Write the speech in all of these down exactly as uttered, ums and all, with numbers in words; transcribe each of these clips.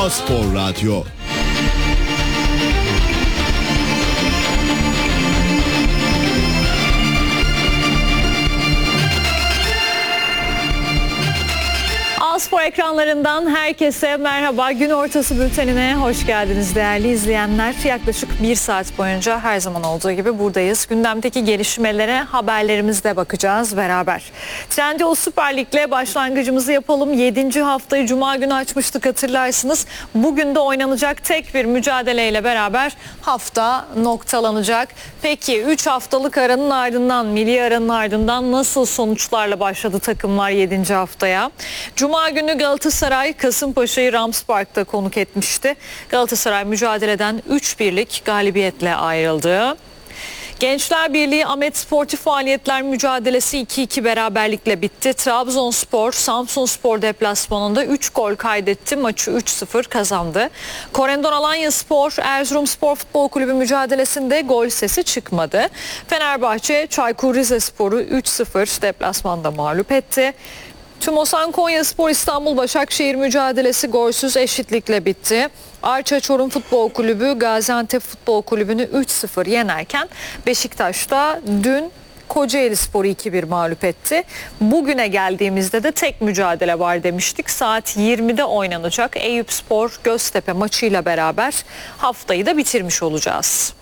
A-Spor Radyo. A-Spor ekranlarından herkese merhaba. Gün ortası bültenine hoş geldiniz değerli izleyenler. Yaklaşık bir saat boyunca her zaman olduğu gibi buradayız. Gündemdeki gelişmelere haberlerimizde bakacağız beraber. Trendyol Süper Lig'le başlangıcımızı yapalım. yedinci haftayı Cuma günü açmıştık, hatırlarsınız. Bugün de oynanacak tek bir mücadeleyle beraber hafta noktalanacak. Peki üç haftalık aranın ardından, milli aranın ardından nasıl sonuçlarla başladı takımlar yedinci haftaya? Cuma günü Galatasaray Kasımpaşa'yı Rams Park'ta konuk etmişti. Galatasaray mücadeleden üç birlik galibiyetle ayrıldı. Gençler Birliği Ahmet Sportif Faaliyetler mücadelesi iki iki beraberlikle bitti. Trabzonspor Samsunspor deplasmanında üç gol kaydetti. Maçı üç sıfır kazandı. Korendon Alanyaspor Erzurumspor Futbol Kulübü mücadelesinde gol sesi çıkmadı. Fenerbahçe Çaykur Rizespor'u üç sıfır deplasmanda mağlup etti. Tümosan Konyaspor İstanbul Başakşehir mücadelesi golsüz eşitlikle bitti. Arça Çorum Futbol Kulübü Gaziantep Futbol Kulübü'nü üç sıfır yenerken Beşiktaş'ta dün Kocaelispor'u iki bir mağlup etti. Bugüne geldiğimizde de tek mücadele var demiştik. Saat yirmide oynanacak Eyüpspor Göztepe maçıyla beraber haftayı da bitirmiş olacağız.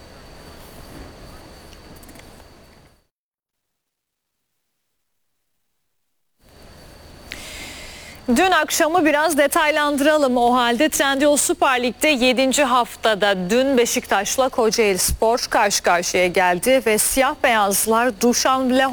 Dün akşamı biraz detaylandıralım o halde. Trendyol Süper Lig'de yedinci haftada dün Beşiktaş'la Kocaelispor karşı karşıya geldi ve siyah beyazlar Dušan